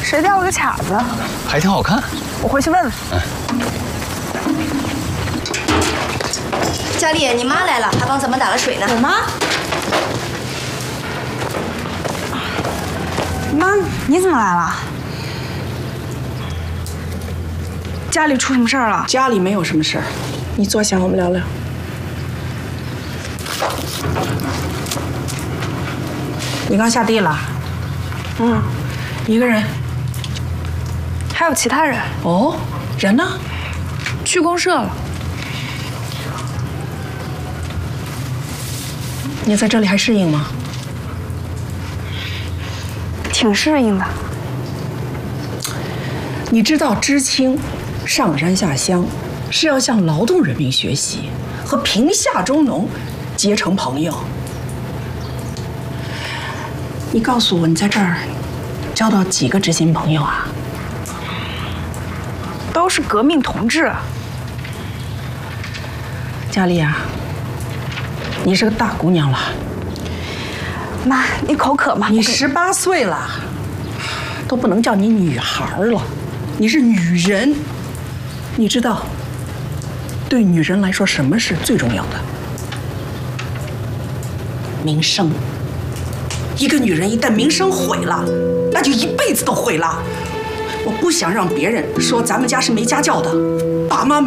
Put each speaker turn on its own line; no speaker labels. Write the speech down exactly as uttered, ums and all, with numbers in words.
谁掉了个卡子？
还挺好看。
我回去问问。嗯。
佳丽，你妈来了，还帮咱们打了水呢。
我妈？妈，你怎么来了？家里出什么事儿了？
家里没有什么事儿，你坐下，我们聊聊。你刚下地了？嗯，一个人。
还有其他人？
哦，人呢？
去公社了。
你在这里还适应吗？
挺适应的。
你知道知青上山下乡是要向劳动人民学习，和贫下中农结成朋友。你告诉我，你在这儿交到几个知心朋友啊？
都是革命同志。
佳丽啊，你是个大姑娘了。
妈，你口渴吗？
你十八岁了，都不能叫你女孩了，你是女人。你知道，对女人来说，什么是最重要的？名声。一个女人一旦名声毁了，那就一辈子都毁了。我不想让别人说咱们家是没家教的，爸妈。